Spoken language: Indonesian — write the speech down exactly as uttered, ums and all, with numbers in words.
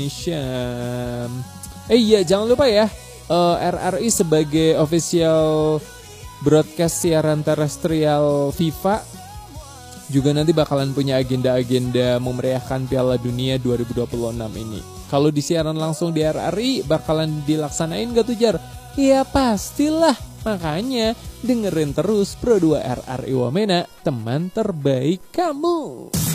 Indonesia. Eh iya, jangan lupa ya, uh, R R I sebagai official broadcast siaran terestrial FIFA juga nanti bakalan punya agenda-agenda memeriahkan Piala Dunia dua ribu dua puluh enam ini. Kalau di siaran langsung di R R I bakalan dilaksanain gak tuh Jar? Ya pastilah, makanya dengerin terus Pro dua R R I Wamena, teman terbaik kamu.